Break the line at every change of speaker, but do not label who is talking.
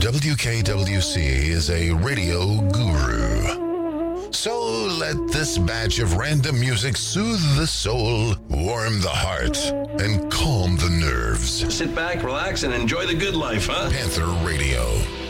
WKWC is a radio guru. So let this batch of random music soothe the soul, warm the heart, and calm the nerves.
Sit back, relax, and enjoy the good life, huh?
Panther Radio.